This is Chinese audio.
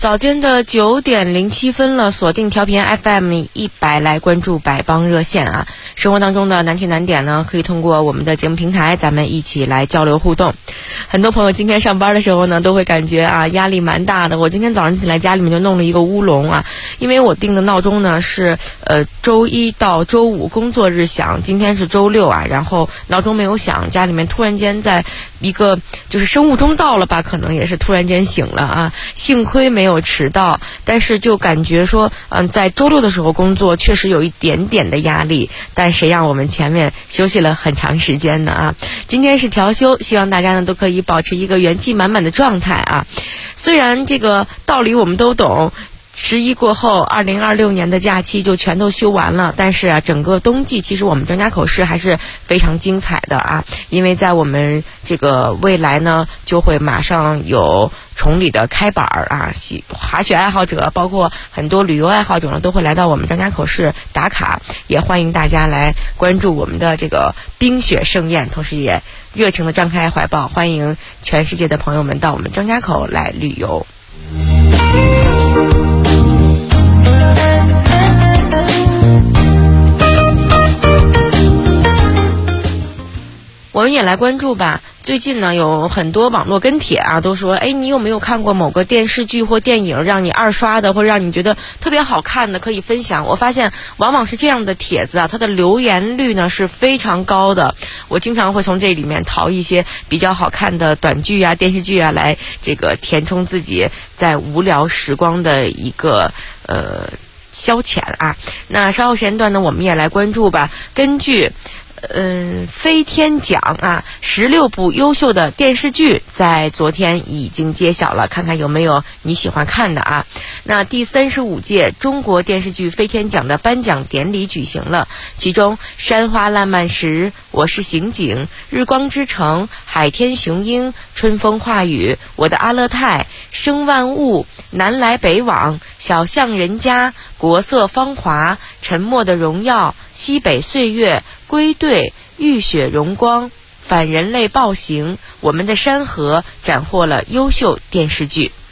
早间的9点07分了，锁定调频 FM100来关注百帮热线啊。生活当中的难题难点呢，可以通过我们的节目平台，咱们一起来交流互动。很多朋友今天上班的时候呢，都会感觉啊压力蛮大的。我今天早上起来，家里面就弄了一个乌龙啊，因为我定的闹钟呢是周一到周五工作日响，今天是周六啊，然后闹钟没有响，家里面突然间在一个就是生物钟到了吧，可能也是突然间醒了啊，幸亏没有迟到，但是就感觉说在周六的时候工作确实有一点点的压力，但谁让我们前面休息了很长时间呢啊。今天是调休，希望大家呢都可以保持一个元气满满的状态啊。虽然这个道理我们都懂，11过后2026年的假期就全都休完了，但是啊整个冬季其实我们张家口市还是非常精彩的啊，因为在我们这个未来呢就会马上有崇礼的开板啊，滑雪爱好者包括很多旅游爱好者呢都会来到我们张家口市打卡，也欢迎大家来关注我们的这个冰雪盛宴，同时也热情的张开怀抱，欢迎全世界的朋友们到我们张家口来旅游。我们也来关注吧。最近呢，有很多网络跟帖啊，都说，你有没有看过某个电视剧或电影让你二刷的，或者让你觉得特别好看的，可以分享。我发现往往是这样的帖子啊，它的留言率呢是非常高的。我经常会从这里面淘一些比较好看的短剧啊、电视剧啊，来这个填充自己在无聊时光的一个消遣啊。那稍后时间段呢，我们也来关注吧。根据飞天奖啊，16部优秀的电视剧在昨天已经揭晓了，看看有没有你喜欢看的啊。那第35届中国电视剧飞天奖的颁奖典礼举行了，其中《山花烂漫时》、《我是刑警》、《日光之城》、《海天雄鹰》、《春风化雨》、《我的阿勒泰》、《生万物》、《南来北往》、《小巷人家》、《国色芳华》、《沉默的荣耀》、《西北岁月》、归队、浴血荣光、反人类暴行、我们的山河斩获了优秀电视剧。